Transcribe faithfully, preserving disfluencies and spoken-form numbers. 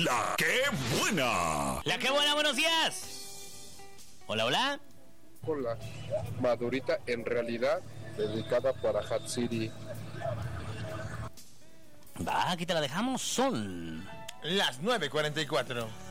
La que buena. La que buena, buenos días. Hola, hola. Hola. Madurita en realidad dedicada para Hatsiri. Va, aquí te la dejamos. Son las nueve cuarenta y cuatro.